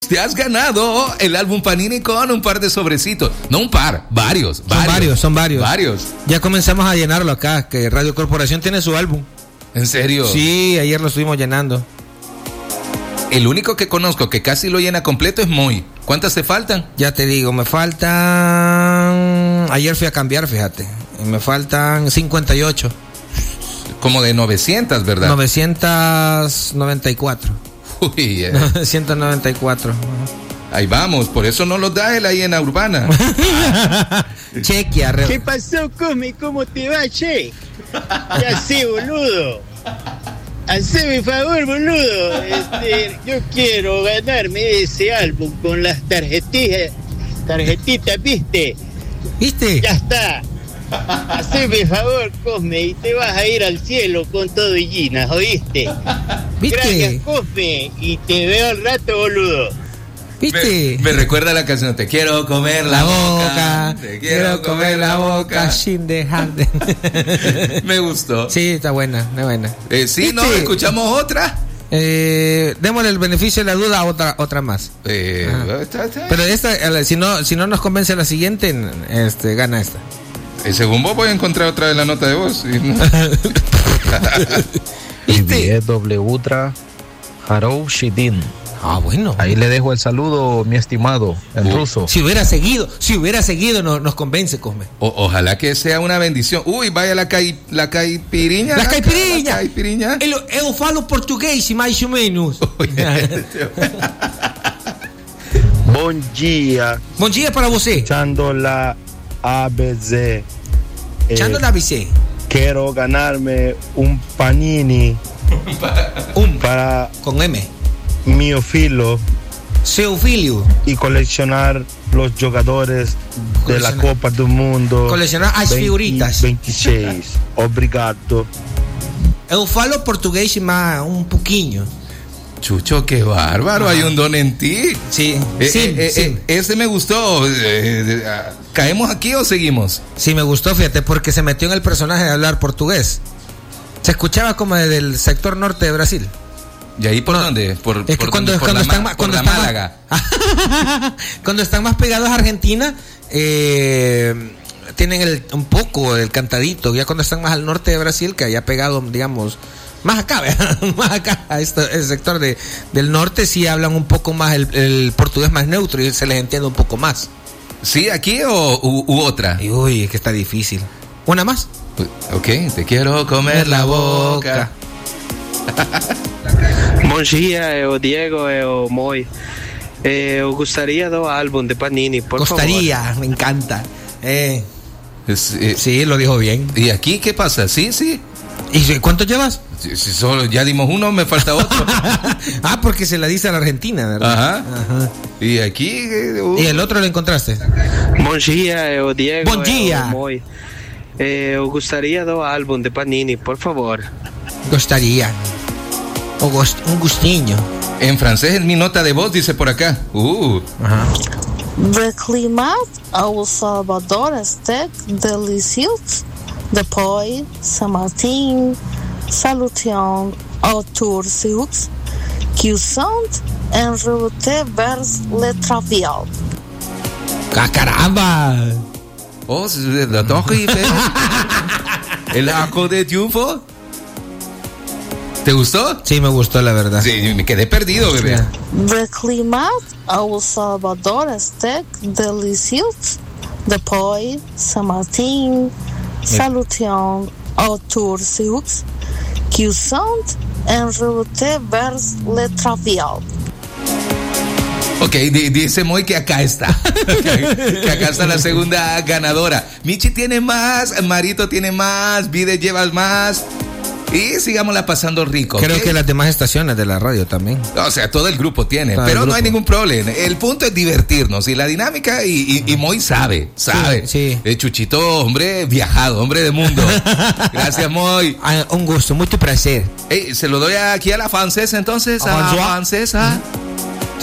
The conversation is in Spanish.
te has ganado el álbum Panini con un par de sobrecitos. No un par, varios. Son varios. Varios. Ya comenzamos a llenarlo acá, que Radio Corporación tiene su álbum. ¿En serio? Sí, ayer lo estuvimos llenando. El único que conozco que casi lo llena completo es Moy. ¿Cuántas te faltan? Ya te digo, me faltan... Ayer fui a cambiar, fíjate. Me faltan 58. Como de 900, ¿verdad? 994. Uy, 994. Ahí vamos, por eso no los da él ahí en la Urbana. Chequea, ¿Qué pasó, Cosme? ¿Cómo te va, che? Ya sé, boludo. Haceme favor, boludo. Yo quiero ganarme ese álbum con las tarjetitas, ¿viste? ¿Viste? Ya está. Haceme favor, Cosme, y te vas a ir al cielo con todo y Gina, ¿oíste? ¿Viste? Gracias, Cosme, y te veo al rato, boludo. ¿Viste? Me recuerda la canción, te quiero comer la boca, te quiero comer la boca sin dejar de... Me gustó. Sí, está buena. Sí, ¿Viste? ¿no? ¿Escuchamos otra? Démosle el beneficio de la duda a otra más. Está. Pero esta, si no nos convence la siguiente, gana esta. Según vos voy a encontrar otra vez la nota de voz. ¿Viste? W Ultra Harou Shidin. Bueno. Ahí le dejo el saludo, mi estimado, en ruso. Si hubiera seguido, nos convence, Cosme. Ojalá que sea una bendición. Uy, vaya la caipiriña. La caipirinha. La caipirinha. Eu falo português, mais ou menos. Bom dia. Bom dia para você. Echando la ABC. Echando la ABC. Quiero ganarme un panini. Para con M. Mio filo. Seu filho. Y coleccionar los jugadores de la Copa del Mundo. Coleccionar as figuritas. 26. Obrigado. Eu falo portugués más un poquillo. Chucho, qué bárbaro, hay un don en ti. Sí. Ese me gustó. ¿Caemos aquí o seguimos? Sí, me gustó, fíjate, porque se metió en el personaje de hablar portugués. Se escuchaba como desde el sector norte de Brasil. ¿Y ahí por dónde? Por Málaga. Cuando están más pegados a Argentina, tienen un poco el cantadito. Ya cuando están más al norte de Brasil, que haya pegado, digamos, más acá, el sector del norte, sí hablan un poco más el portugués más neutro y se les entiende un poco más. ¿Sí, aquí u otra? Uy, es que está difícil. ¿Una más? Ok, te quiero comer la boca. Bom dia, eu Diego, eu Moy. Eu gostaria do álbum de Panini, por favor. Me encanta. Sí, lo dijo bien. ¿Y aquí qué pasa? Sí. ¿Y cuánto llevas? Si solo ya dimos uno, me falta otro. Porque se la dice a la Argentina, ¿verdad? Ajá. Y aquí... ¿Y el otro lo encontraste? Bom dia, eu Diego. Bom dia. Eu Moy. Eu gostaria do álbum de Panini, por favor. Gostaria. Un gustinho. En francés es mi nota de voz, dice por acá. Ajá. De clima ao Salvador este delicioso. Depois, São Martin, salutação ao Turcius, que o som en route vers le travial. ¡Caramba! La Torre Eiffel. El Arco de Triunfo. ¿Te gustó? Sí, me gustó, la verdad. Sí, me quedé perdido, bebé. De clima ao Salvador este delicioso. Depois, São Martin, salutação ao Turcius, que o som en route vers le travial. Ok, dice Moy que acá está. Que acá está la segunda ganadora. Michi tiene más, Marito tiene más, Vide llevas más. Y sigámosla pasando rico. Creo ¿okay? Que las demás estaciones de la radio también. O sea, todo el grupo tiene, pero no hay ningún problema. El punto es divertirnos y la dinámica y Moy sabe. Sí. Chuchito, hombre viajado, hombre de mundo. Gracias, Moy. Un gusto, mucho placer. Se lo doy aquí a la francesa entonces, a la francesa.